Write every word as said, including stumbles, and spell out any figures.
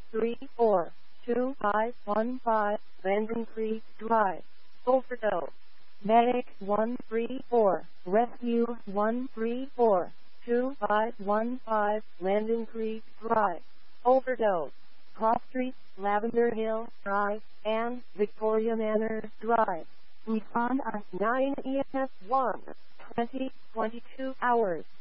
three four two five one five, Landon Creek Drive. Overdose. Medic one three four, Rescue one three four two five one five, Landon Creek Drive. Overdose. Cross Street, Lavender Hill Drive, and Victoria Manor Drive. Respond on nine E M S one, twenty, twenty-two hours.